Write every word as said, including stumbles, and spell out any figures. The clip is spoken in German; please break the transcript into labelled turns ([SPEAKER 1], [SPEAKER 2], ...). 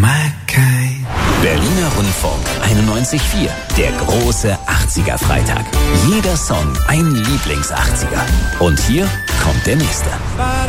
[SPEAKER 1] Mackay.
[SPEAKER 2] Berliner Rundfunk einundneunzig Komma vier. Der große achtziger-Freitag. Jeder Song ein Lieblings-achtziger. Und hier kommt der nächste.